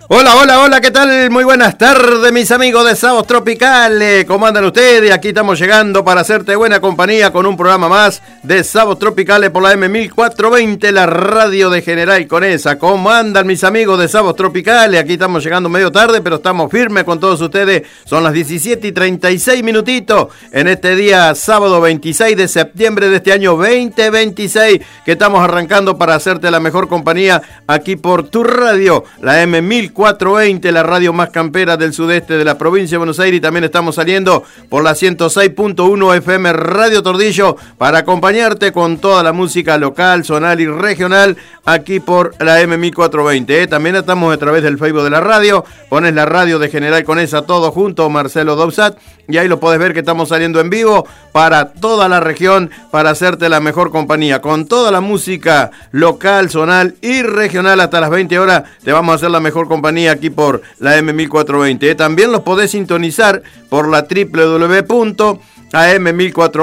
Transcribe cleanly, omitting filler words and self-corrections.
Hola, hola, hola, ¿qué tal? Muy buenas tardes, mis amigos de Sábados Tropicales. ¿Cómo andan ustedes? Aquí estamos llegando para hacerte buena compañía con un programa más de Sábados Tropicales por la M1420, la radio de General Conesa. ¿Cómo andan, mis amigos de Sábados Tropicales? Aquí estamos llegando medio tarde, pero estamos firmes con todos ustedes. Son las 17:36 minutitos en este día, sábado 26 de septiembre de este año 2026, que estamos arrancando para hacerte la mejor compañía aquí por tu radio, la M1420, la radio más campera del sudeste de la provincia de Buenos Aires, y también estamos saliendo por la 106.1 FM Radio Tordillo para acompañarte con toda la música local, zonal y regional aquí por la M1420. También estamos a través del Facebook de la radio, pones la radio de General Conesa todo junto, Marcelo Dobsat, y ahí lo podés ver que estamos saliendo en vivo para toda la región para hacerte la mejor compañía con toda la música local, zonal y regional. Hasta las 20 horas te vamos a hacer la mejor compañía aquí por la M1420. También los podés sintonizar por la www.am1420